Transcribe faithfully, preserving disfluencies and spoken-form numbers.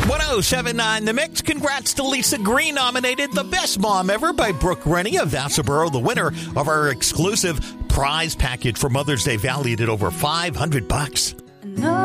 one oh seven point nine The Mix. Congrats to Lisa Green, nominated the Best Mom Ever by Brooke Rennie of Vassaboro, the winner of our exclusive prize package for Mother's Day, valued at over five hundred bucks.